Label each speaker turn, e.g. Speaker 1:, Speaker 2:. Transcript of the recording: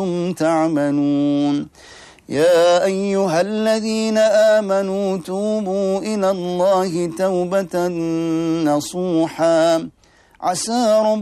Speaker 1: تعملون يا أيها الذين آمنوا توبوا إلى الله توبة نصوحا عسى